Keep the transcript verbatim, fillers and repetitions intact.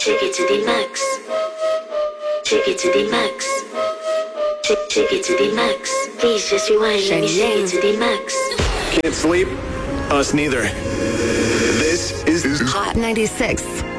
Take it to the max. Take it to the max. Take, take it to the max. Please just rewind. Let me take it to the max. Can't sleep? Us neither. This is Hot ninety-six.